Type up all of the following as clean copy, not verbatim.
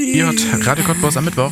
Ihr hört Radio Cottbus am Mittwoch.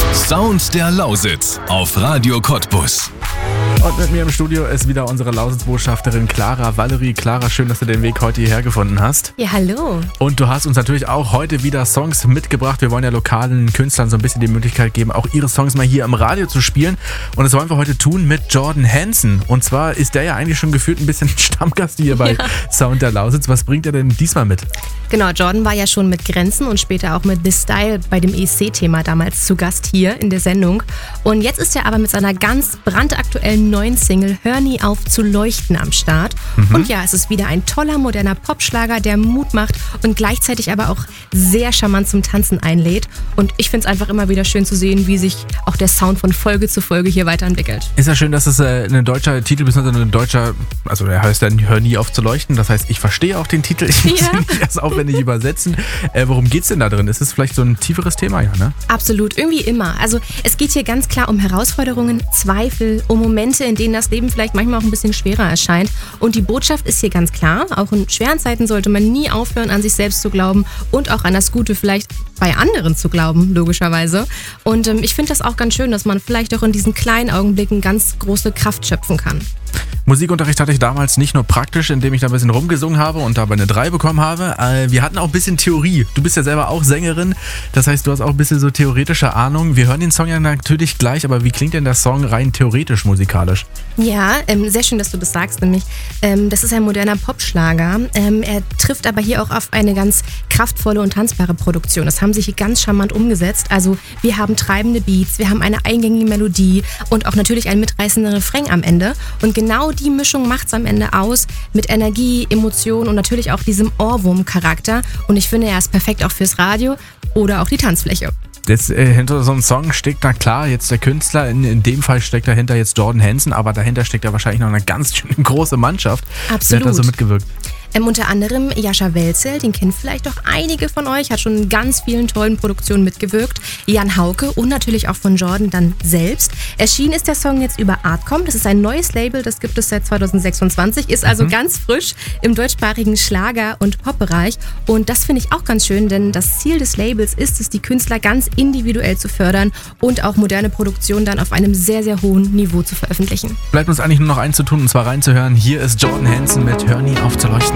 Sound der Lausitz auf Radio Cottbus. Und mit mir im Studio ist wieder unsere Lausitz-Botschafterin Clara Valerie. Clara, schön, dass du den Weg heute hierher gefunden hast. Ja, hallo. Und du hast uns natürlich auch heute wieder Songs mitgebracht. Wir wollen ja lokalen Künstlern so ein bisschen die Möglichkeit geben, auch ihre Songs mal hier im Radio zu spielen. Und das wollen wir heute tun mit Jordan Hanson. Und zwar ist der ja eigentlich schon gefühlt ein bisschen Stammgast hier bei Sound der Lausitz. Was bringt er denn diesmal mit? Genau, Jordan war ja schon mit Grenzen und später auch mit The Style bei dem ESC-Thema damals zu Gast hier in der Sendung. Und jetzt ist er aber mit seiner ganz brandaktuellen neuen Single Hör nie auf zu leuchten am Start. Und ja, es ist wieder ein toller, moderner Popschlager, der Mut macht und gleichzeitig aber auch sehr charmant zum Tanzen einlädt. Und ich finde es einfach immer wieder schön zu sehen, wie sich auch der Sound von Folge zu Folge hier weiterentwickelt. Ist ja schön, dass es ein deutscher Titel bzw. ein deutscher, also der heißt dann Hör nie auf zu leuchten. Das heißt, ich verstehe auch den Titel. Ich muss ihn nicht erst aufwendig übersetzen. Worum geht's denn da drin? Ist es vielleicht so ein tieferes Thema, ja, ne? Absolut, irgendwie immer. Also es geht hier ganz klar um Herausforderungen, Zweifel, um Momente, in denen das Leben vielleicht manchmal auch ein bisschen schwerer erscheint. Und die Botschaft ist hier ganz klar. Auch in schweren Zeiten sollte man nie aufhören, an sich selbst zu glauben und auch an das Gute vielleicht bei anderen zu glauben, logischerweise. Und ich finde das auch ganz schön, dass man vielleicht auch in diesen kleinen Augenblicken ganz große Kraft schöpfen kann. Musikunterricht hatte ich damals nicht nur praktisch, indem ich da ein bisschen rumgesungen habe und dabei eine 3 bekommen habe. Wir hatten auch ein bisschen Theorie. Du bist ja selber auch Sängerin, das heißt, du hast auch ein bisschen so theoretische Ahnung. Wir hören den Song ja natürlich gleich, aber wie klingt denn der Song rein theoretisch musikalisch? Ja, sehr schön, dass du das sagst, nämlich das ist ein moderner Popschlager. Er trifft aber hier auch auf eine ganz kraftvolle und tanzbare Produktion. Das haben sie hier ganz charmant umgesetzt. Also wir haben treibende Beats, wir haben eine eingängige Melodie und auch natürlich einen mitreißenden Refrain am Ende. Und genau die Mischung macht es am Ende aus mit Energie, Emotion und natürlich auch diesem Ohrwurm-Charakter. Und ich finde, er ist perfekt auch fürs Radio oder auch die Tanzfläche. Jetzt hinter so einem Song steckt da klar jetzt der Künstler, in dem Fall steckt dahinter jetzt Jordan Hanson, aber dahinter steckt ja wahrscheinlich noch eine ganz schön große Mannschaft. Absolut. Wer hat da so mitgewirkt? Unter anderem Jascha Welzel, den kennen vielleicht auch einige von euch, hat schon in ganz vielen tollen Produktionen mitgewirkt. Jan Hauke und natürlich auch von Jordan dann selbst. Erschienen ist der Song jetzt über Artcom. Das ist ein neues Label, das gibt es seit 2026, ist also ganz frisch im deutschsprachigen Schlager- und Popbereich. Und das finde ich auch ganz schön, denn das Ziel des Labels ist es, die Künstler ganz individuell zu fördern und auch moderne Produktionen dann auf einem sehr, sehr hohen Niveau zu veröffentlichen. Bleibt uns eigentlich nur noch eins zu tun, und zwar reinzuhören. Hier ist Jordan Hanson mit Hör nie auf zu leuchten.